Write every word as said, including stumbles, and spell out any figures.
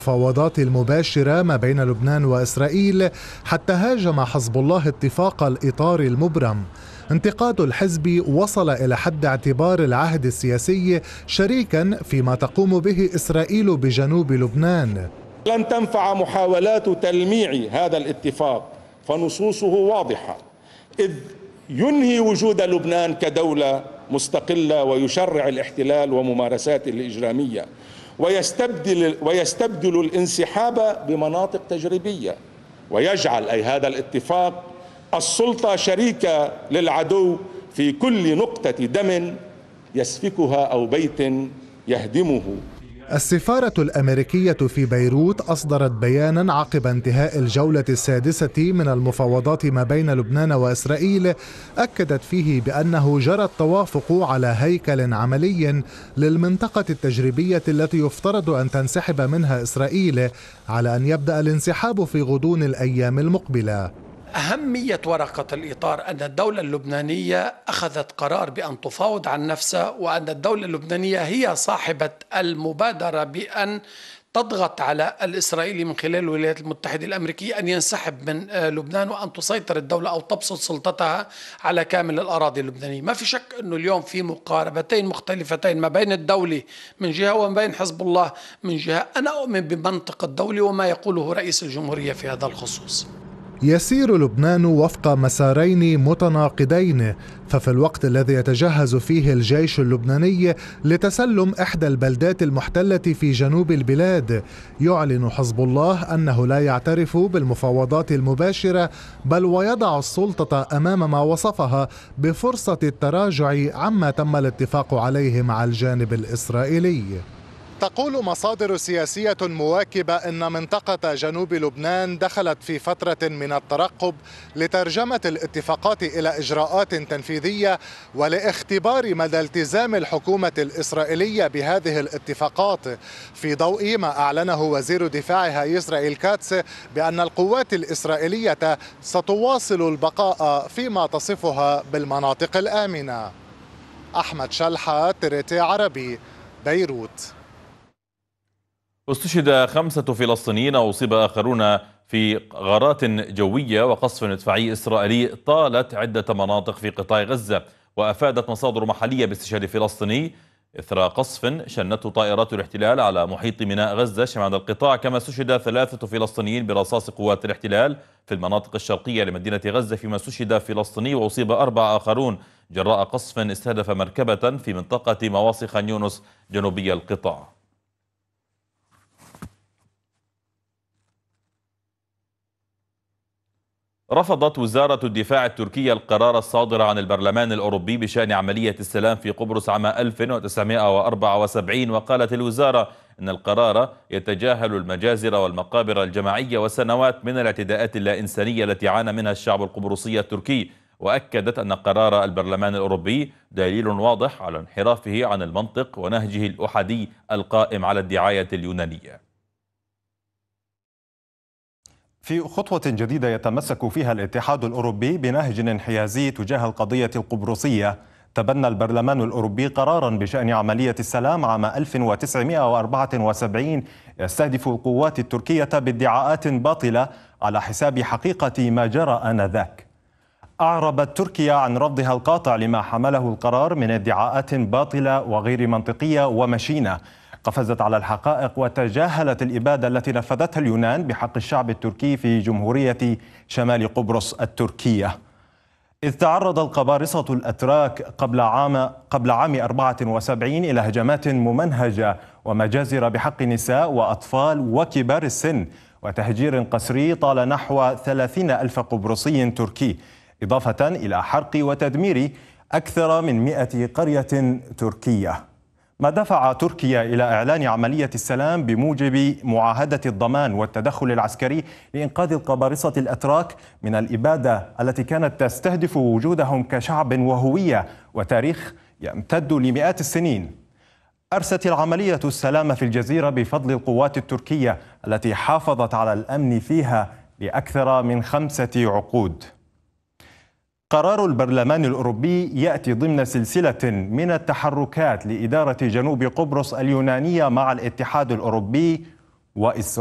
المفاوضات المباشرة ما بين لبنان وإسرائيل حتى هاجم حزب الله اتفاق الإطار المبرم. انتقاد الحزب وصل إلى حد اعتبار العهد السياسي شريكا فيما تقوم به إسرائيل بجنوب لبنان. لن تنفع محاولات تلميع هذا الاتفاق، فنصوصه واضحة، إذ ينهي وجود لبنان كدولة مستقلة ويشرع الاحتلال وممارساته الإجرامية، ويستبدل ويستبدل الانسحاب بمناطق تجريبية، ويجعل أي هذا الاتفاق السلطة شريكة للعدو في كل نقطة دم يسفكها أو بيت يهدمه. السفارة الأمريكية في بيروت أصدرت بيانا عقب انتهاء الجولة السادسة من المفاوضات ما بين لبنان وإسرائيل، أكدت فيه بأنه جرى التوافق على هيكل عملي للمنطقة التجريبية التي يفترض أن تنسحب منها إسرائيل، على أن يبدأ الانسحاب في غضون الأيام المقبلة. أهمية ورقة الإطار أن الدولة اللبنانية أخذت قرار بأن تفاوض عن نفسها، وأن الدولة اللبنانية هي صاحبة المبادرة بأن تضغط على الإسرائيلي من خلال الولايات المتحدة الأمريكية أن ينسحب من لبنان، وأن تسيطر الدولة أو تبسط سلطتها على كامل الأراضي اللبنانية. ما في شك أنه اليوم في مقاربتين مختلفتين ما بين الدولة من جهة وما بين حزب الله من جهة. أنا أؤمن بمنطق الدولة وما يقوله رئيس الجمهورية في هذا الخصوص. يسير لبنان وفق مسارين متناقضين، ففي الوقت الذي يتجهز فيه الجيش اللبناني لتسلم إحدى البلدات المحتلة في جنوب البلاد، يعلن حزب الله أنه لا يعترف بالمفاوضات المباشرة، بل ويضع السلطة أمام ما وصفها بفرصة التراجع عما تم الاتفاق عليه مع الجانب الإسرائيلي. تقول مصادر سياسية مواكبة إن منطقة جنوب لبنان دخلت في فترة من الترقب لترجمة الاتفاقات إلى إجراءات تنفيذية ولاختبار مدى التزام الحكومة الإسرائيلية بهذه الاتفاقات، في ضوء ما أعلنه وزير دفاعها إسرائيل كاتس بأن القوات الإسرائيلية ستواصل البقاء فيما تصفها بالمناطق الآمنة. أحمد شلحة، تريتي عربي، بيروت. استشهد خمسة فلسطينيين وأصيب آخرون في غارات جوية وقصف مدفعي إسرائيلي طالت عدة مناطق في قطاع غزة. وأفادت مصادر محلية باستشهاد فلسطيني إثر قصف شنته طائرات الاحتلال على محيط ميناء غزة شمال القطاع. كما استشهد ثلاثة فلسطينيين برصاص قوات الاحتلال في المناطق الشرقية لمدينة غزة، فيما استشهد فلسطيني وأصيب أربع آخرون جراء قصف استهدف مركبة في منطقة مواصي خان يونس جنوبي القطاع. رفضت وزارة الدفاع التركية القرار الصادر عن البرلمان الأوروبي بشأن عملية السلام في قبرص عام ألف وتسعمائة وأربعة وسبعين. وقالت الوزارة إن القرار يتجاهل المجازر والمقابر الجماعية وسنوات من الاعتداءات اللا إنسانية التي عانى منها الشعب القبرصي التركي. وأكدت أن قرار البرلمان الأوروبي دليل واضح على انحرافه عن المنطق ونهجه الأحادي القائم على الدعاية اليونانية. في خطوة جديدة يتمسك فيها الاتحاد الأوروبي بنهج انحيازي تجاه القضية القبرصية، تبنى البرلمان الأوروبي قرارا بشأن عملية السلام عام ألف وتسعمائة وأربعة وسبعين يستهدف القوات التركية بادعاءات باطلة على حساب حقيقة ما جرى آنذاك. أعربت تركيا عن رفضها القاطع لما حمله القرار من ادعاءات باطلة وغير منطقية ومشينة، قفزت على الحقائق وتجاهلت الإبادة التي نفذتها اليونان بحق الشعب التركي في جمهورية شمال قبرص التركية. إذ تعرض القبارصة الأتراك قبل عام قبل عام أربعة وسبعين إلى هجمات ممنهجة ومجازر بحق نساء وأطفال وكبار السن وتهجير قسري طال نحو ثلاثين ألف قبرصي تركي، إضافة إلى حرق وتدمير أكثر من مئة قرية تركية. ما دفع تركيا إلى إعلان عملية السلام بموجب معاهدة الضمان والتدخل العسكري لإنقاذ القبارصة الأتراك من الإبادة التي كانت تستهدف وجودهم كشعب وهوية وتاريخ يمتد لمئات السنين. أرست العملية السلام في الجزيرة بفضل القوات التركية التي حافظت على الأمن فيها لأكثر من خمسة عقود. قرار البرلمان الأوروبي يأتي ضمن سلسلة من التحركات لإدارة جنوب قبرص اليونانية مع الاتحاد الأوروبي وإسرائيل